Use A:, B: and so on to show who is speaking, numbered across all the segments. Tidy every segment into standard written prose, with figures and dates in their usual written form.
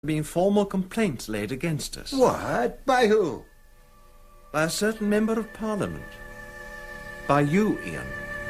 A: been formal complaints laid against us.
B: What? By who?
A: By a certain member of Parliament. By you, Ian.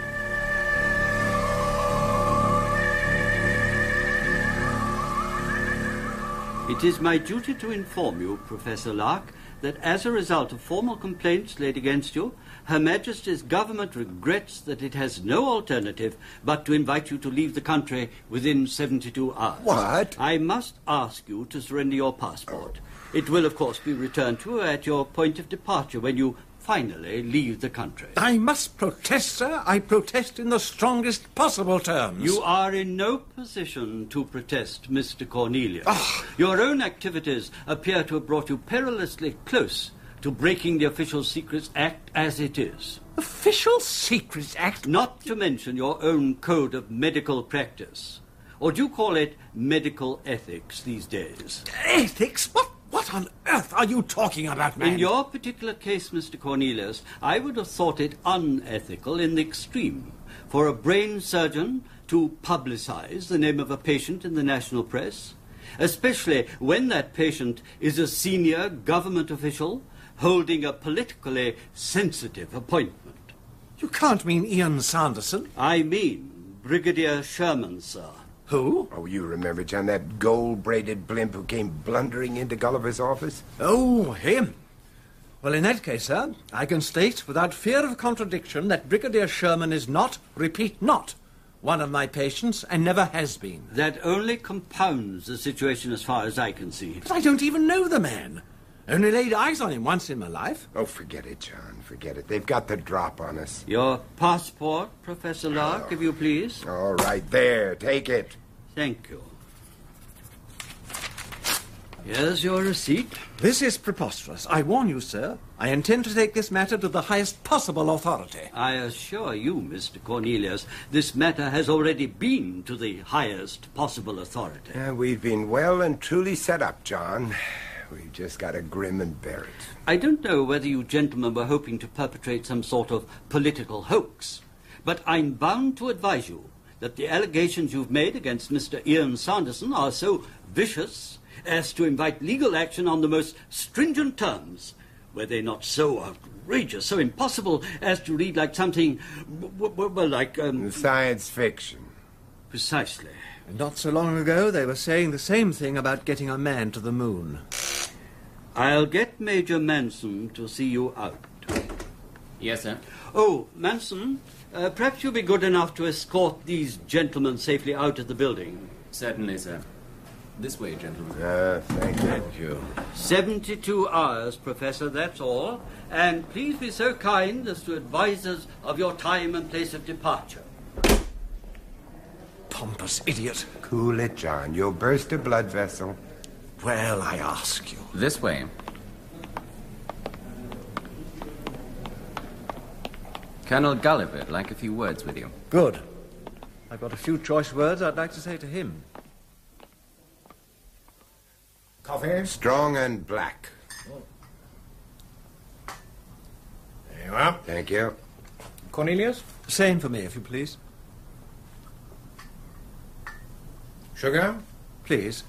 C: It is my duty to inform you, Professor Lark, that as a result of formal complaints laid against you, Her Majesty's government regrets that it has no alternative but to invite you to leave the country within 72 hours.
B: What?
C: I must ask you to surrender your passport. It will, of course, be returned to you at your point of departure when you finally leave the country.
A: I must protest, sir. I protest in the strongest possible terms.
C: You are in no position to protest, Mr. Cornelius. Your own activities appear to have brought you perilously close to breaking the Official Secrets Act as it is.
A: Official Secrets Act?
C: Not to mention your own code of medical practice. Or do you call it medical ethics these days?
A: Ethics? What on earth are you talking about, man?
C: In your particular case, Mr. Cornelius, I would have thought it unethical in the extreme for a brain surgeon to publicize the name of a patient in the national press, especially when that patient is a senior government official holding a politically sensitive appointment.
A: You can't mean Ian Sanderson.
C: I mean Brigadier Sherman, sir.
A: Who?
B: Oh, you remember, John, that gold-braided blimp who came blundering into Gulliver's office?
A: Oh, him. Well, in that case, sir, I can state without fear of contradiction that Brigadier Sherman is not, repeat, not, one of my patients and never has been.
C: That only compounds the situation as far as I can see.
A: But I don't even know the man. Only laid eyes on him once in my life.
B: Oh, forget it, John, forget it. They've got the drop on us.
C: Your passport, Professor Lark, if you please.
B: All right, there, take it.
C: Thank you. Here's your receipt.
A: This is preposterous. I warn you, sir. I intend to take this matter to the highest possible authority.
C: I assure you, Mr. Cornelius, this matter has already been to the highest possible authority.
B: We've been well and truly set up, John. We've just got to grim and bear it.
C: I don't know whether you gentlemen were hoping to perpetrate some sort of political hoax, but I'm bound to advise you that the allegations you've made against Mr. Ian Sanderson are so vicious as to invite legal action on the most stringent terms. Were they not so outrageous, so impossible as to read like something, like...
B: Science fiction.
C: Precisely.
A: Not so long ago, they were saying the same thing about getting a man to the moon.
C: I'll get Major Manson to see you out.
D: Yes, sir.
C: Oh, Manson, perhaps you'll be good enough to escort these gentlemen safely out of the building.
D: Certainly, sir. This way, gentlemen.
B: Thank you.
C: 72 hours, Professor, that's all. And please be so kind as to advise us of your time and place of departure.
A: Pompous idiot.
B: Cool it, John. You'll burst a blood vessel.
A: Well, I ask you.
D: This way. Colonel Gulliver would like a few words with you.
A: Good. I've got a few choice words I'd like to say to him.
B: Coffee? Strong and black.
E: There you are.
B: Thank you.
E: Cornelius?
A: Same for me, if you please.
E: Sugar?
A: Please.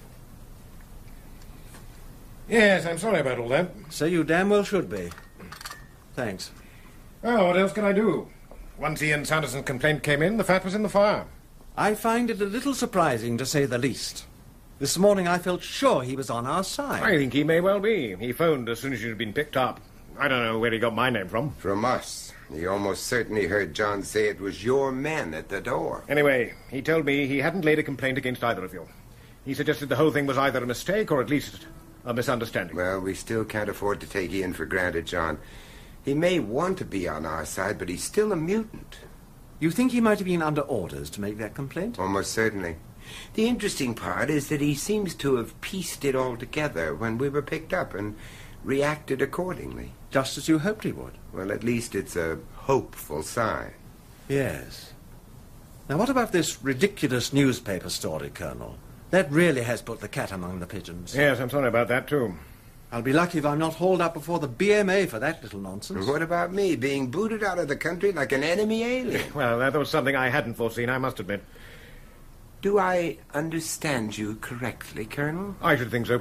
E: Yes, I'm sorry about all that.
A: So you damn well should be. Thanks.
E: Oh, what else can I do? Once Ian Sanderson's complaint came in, the fat was in the fire.
A: I find it a little surprising, to say the least. This morning I felt sure he was on our side.
E: I think he may well be. He phoned as soon as you'd been picked up. I don't know where he got my name from.
B: From us. He almost certainly heard John say it was your men at the door.
E: Anyway, he told me he hadn't laid a complaint against either of you. He suggested the whole thing was either a mistake or at least a misunderstanding.
B: Well, we still can't afford to take Ian for granted, John. He may want to be on our side, but he's still a mutant.
A: You think he might have been under orders to make that complaint?
B: Almost certainly. The interesting part is that he seems to have pieced it all together when we were picked up and reacted accordingly.
A: Just as you hoped he would.
B: Well, at least it's a hopeful sign.
A: Yes. Now, what about this ridiculous newspaper story, Colonel? That really has put the cat among the pigeons.
E: Yes, I'm sorry about that, too.
A: I'll be lucky if I'm not hauled up before the BMA for that little nonsense.
B: What about me, being booted out of the country like an enemy alien?
E: Well, that was something I hadn't foreseen, I must admit.
B: Do I understand you correctly, Colonel?
E: I should think so,